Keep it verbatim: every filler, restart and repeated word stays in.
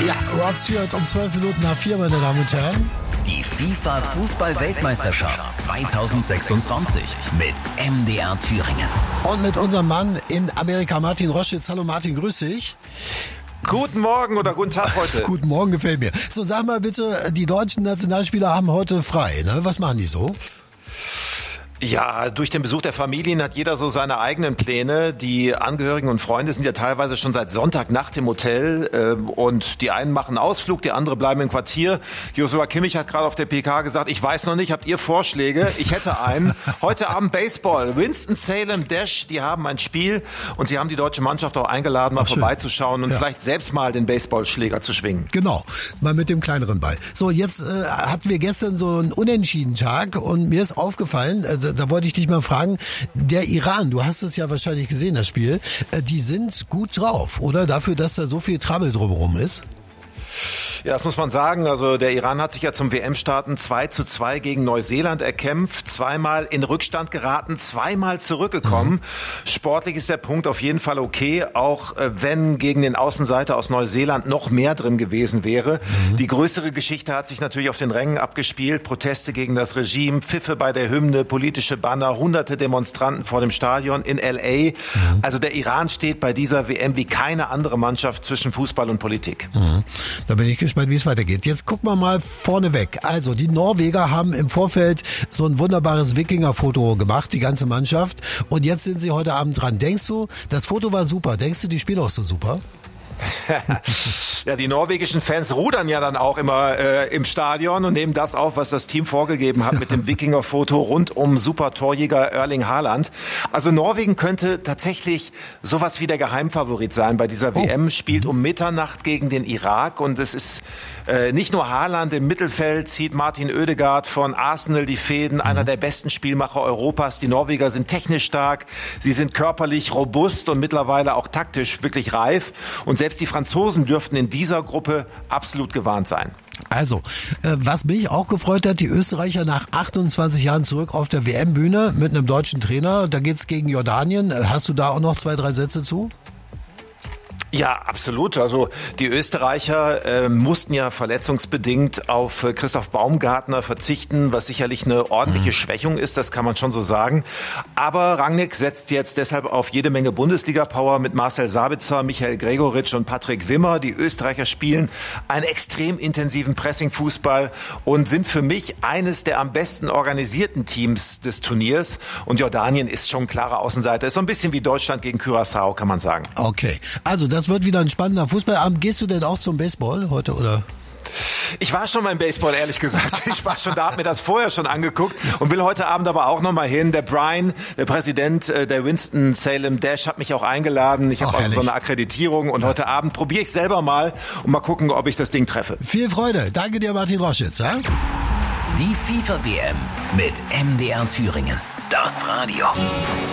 Ja, Rod Stewart um zwölf Minuten nach vier, meine Damen und Herren. Die FIFA-Fußball-Weltmeisterschaft zweitausendsechsundzwanzig mit M D R Thüringen. Und mit unserem Mann in Amerika, Martin Roschitz. Hallo Martin, grüß dich. Guten Morgen oder guten Tag heute. Guten Morgen, gefällt mir. So, sag mal bitte, die deutschen Nationalspieler haben heute frei, ne? Was machen die so? Ja, durch den Besuch der Familien hat jeder so seine eigenen Pläne. Die Angehörigen und Freunde sind ja teilweise schon seit Sonntagnacht im Hotel äh, und die einen machen Ausflug, die anderen bleiben im Quartier. Joshua Kimmich hat gerade auf der P K gesagt, ich weiß noch nicht, habt ihr Vorschläge? Ich hätte einen. Heute Abend Baseball. Winston-Salem Dash, die haben ein Spiel und sie haben die deutsche Mannschaft auch eingeladen, mal Ach, vorbeizuschauen und ja. vielleicht selbst mal den Baseballschläger zu schwingen. Genau, mal mit dem kleineren Ball. So, jetzt äh, hatten wir gestern so einen Unentschieden-Tag und mir ist aufgefallen, äh, da wollte ich dich mal fragen, der Iran, du hast es ja wahrscheinlich gesehen, das Spiel, die sind gut drauf, oder? Dafür, dass da so viel Trouble drumherum ist? Ja, das muss man sagen. Also der Iran hat sich ja zum W M-Starten zwei zu zwei gegen Neuseeland erkämpft, zweimal in Rückstand geraten, zweimal zurückgekommen. Mhm. Sportlich ist der Punkt auf jeden Fall okay, auch wenn gegen den Außenseiter aus Neuseeland noch mehr drin gewesen wäre. Mhm. Die größere Geschichte hat sich natürlich auf den Rängen abgespielt. Proteste gegen das Regime, Pfiffe bei der Hymne, politische Banner, hunderte Demonstranten vor dem Stadion in L A. Mhm. Also der Iran steht bei dieser W M wie keine andere Mannschaft zwischen Fußball und Politik. Mhm. Da bin ich gespannt, wie es weitergeht. Jetzt gucken wir mal vorneweg. Also die Norweger haben im Vorfeld so ein wunderbares Wikinger-Foto gemacht, die ganze Mannschaft. Und jetzt sind sie heute Abend dran. Denkst du, das Foto war super? Denkst du, die spielen auch so super? Ja, die norwegischen Fans rudern ja dann auch immer äh, im Stadion und nehmen das auf, was das Team vorgegeben hat mit dem Wikinger-Foto rund um Super-Torjäger Erling Haaland. Also Norwegen könnte tatsächlich sowas wie der Geheimfavorit sein bei dieser oh. W M, spielt um Mitternacht gegen den Irak und es ist äh, nicht nur Haaland im Mittelfeld, zieht Martin Ødegaard von Arsenal die Fäden, mhm. einer der besten Spielmacher Europas. Die Norweger sind technisch stark, sie sind körperlich robust und mittlerweile auch taktisch wirklich reif und selbst die Franzosen dürften in dieser Gruppe absolut gewarnt sein. Also, äh, was mich auch gefreut hat, die Österreicher nach achtundzwanzig Jahren zurück auf der W M-Bühne mit einem deutschen Trainer. Da geht's gegen Jordanien. Hast du da auch noch zwei, drei Sätze zu? Ja, absolut. Also die Österreicher äh, mussten ja verletzungsbedingt auf äh, Christoph Baumgartner verzichten, was sicherlich eine ordentliche mhm. Schwächung ist, das kann man schon so sagen. Aber Rangnick setzt jetzt deshalb auf jede Menge Bundesliga-Power mit Marcel Sabitzer, Michael Gregoritsch und Patrick Wimmer. Die Österreicher spielen einen extrem intensiven Pressing-Fußball und sind für mich eines der am besten organisierten Teams des Turniers. Und Jordanien ist schon ein klarer Außenseiter. Ist so ein bisschen wie Deutschland gegen Curaçao, kann man sagen. Okay, also das wird wieder ein spannender Fußballabend. Gehst du denn auch zum Baseball heute, oder? Ich war schon beim Baseball, ehrlich gesagt. Ich war schon da, hab mir das vorher schon angeguckt und will heute Abend aber auch noch mal hin. Der Brian, der Präsident der Winston-Salem Dash, hat mich auch eingeladen. Ich habe also so eine Akkreditierung und ja. heute Abend probiere ich selber mal und mal gucken, ob ich das Ding treffe. Viel Freude. Danke dir, Martin Roschitz. Ja? Die FIFA-W M mit M D R Thüringen. Das Radio.